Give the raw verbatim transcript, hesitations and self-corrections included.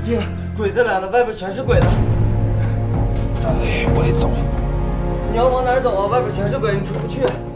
姐，鬼子来了，外边全是鬼子。 哎，我得走。 你要往哪儿走啊？外边全是鬼，你出不去。